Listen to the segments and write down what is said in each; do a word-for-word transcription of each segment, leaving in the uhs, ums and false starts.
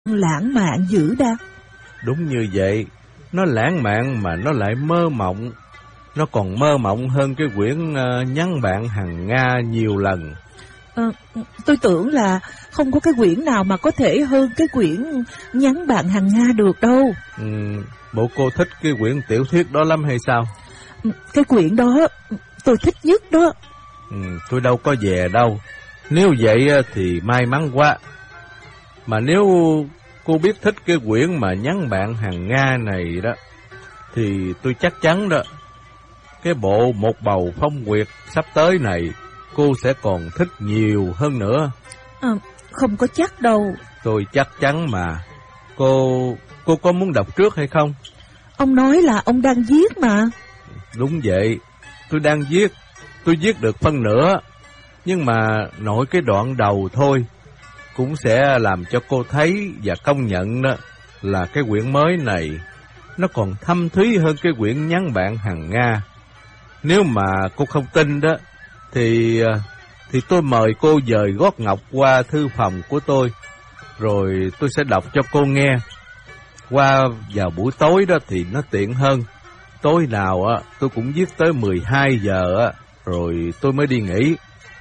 lãng mạn dữ đa. Đúng như vậy, nó lãng mạn mà nó lại mơ mộng. Nó còn mơ mộng hơn cái quyển uh, nhắn bạn hàng Nga nhiều lần. À, tôi tưởng là không có cái quyển nào mà có thể hơn cái quyển nhắn bạn hàng Nga được đâu. Ừ, bộ cô thích cái quyển tiểu thuyết đó lắm hay sao? Cái quyển đó tôi thích nhất đó. Ừ, tôi đâu có về đâu. Nếu vậy thì may mắn quá. Mà nếu cô biết thích cái quyển mà nhắn bạn hàng Nga này đó, thì tôi chắc chắn đó, cái bộ Một Bầu Phong Nguyệt sắp tới này cô sẽ còn thích nhiều hơn nữa. À, không có chắc đâu. Tôi chắc chắn mà. Cô cô có muốn đọc trước hay không? Ông nói là ông đang viết mà. Đúng vậy, tôi đang viết. Tôi viết được phân nửa, nhưng mà nội cái đoạn đầu thôi cũng sẽ làm cho cô thấy và công nhận đó là cái quyển mới này nó còn thâm thúy hơn cái quyển nhắn bạn hàng Nga. Nếu mà cô không tin đó thì thì tôi mời cô dời gót ngọc qua thư phòng của tôi, rồi tôi sẽ đọc cho cô nghe. Qua vào buổi tối đó thì nó tiện hơn. Tối nào á tôi cũng viết tới mười hai giờ á, rồi tôi mới đi nghỉ.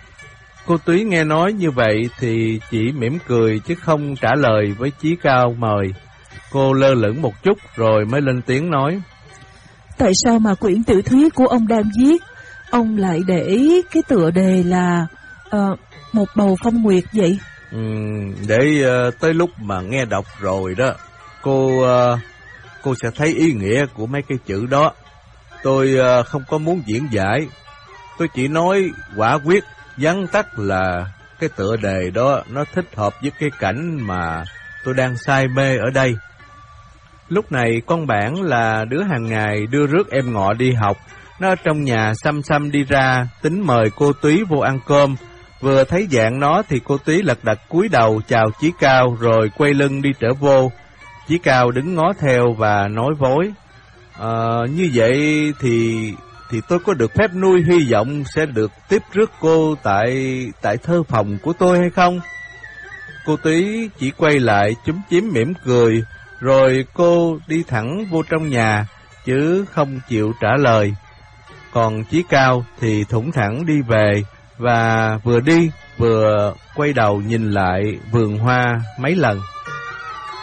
Cô Túy nghe nói như vậy thì chỉ mỉm cười chứ không trả lời với chí cao mời. Cô lơ lửng một chút rồi mới lên tiếng nói: Tại sao mà quyển tiểu thuyết của ông đang viết, ông lại để cái tựa đề là uh, Một Bầu Phong Nguyệt vậy? Ừ, để uh, tới lúc mà nghe đọc rồi đó, cô uh, cô sẽ thấy ý nghĩa của mấy cái chữ đó. Tôi uh, không có muốn diễn giải. Tôi chỉ nói quả quyết vắn tắt là cái tựa đề đó nó thích hợp với cái cảnh mà tôi đang say mê ở đây. Lúc này con Bản là đứa hàng ngày đưa rước em Ngọ đi học. Nó ở trong nhà xăm xăm đi ra, tính mời cô Túy vô ăn cơm. Vừa thấy dạng nó thì cô Túy lật đật cúi đầu chào Chí Cao rồi quay lưng đi trở vô. Chí Cao đứng ngó theo và nói vối: à, như vậy thì thì tôi có được phép nuôi hy vọng sẽ được tiếp rước cô tại tại thơ phòng của tôi hay không? Cô Túy chỉ quay lại chúm chím mỉm cười, rồi cô đi thẳng vô trong nhà chứ không chịu trả lời. Còn Chí Cao thì thủng thẳng đi về, và vừa đi vừa quay đầu nhìn lại vườn hoa mấy lần.